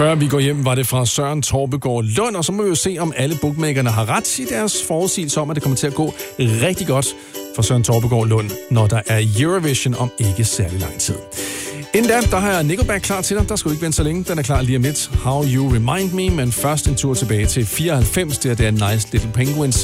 Før vi går hjem, var det fra Søren Torpegaard Lund, og så må vi jo se, om alle bookmakerne har ret i deres forudsigelse om, at det kommer til at gå rigtig godt for Søren Torpegaard Lund, når der er Eurovision om ikke særlig lang tid. Inden da, der har jeg Nickelback klar til dig. Der skal du ikke vente så længe. Den er klar lige om lidt. How You Remind Me, men først en tur tilbage til 94. Det er Nice Little Penguins.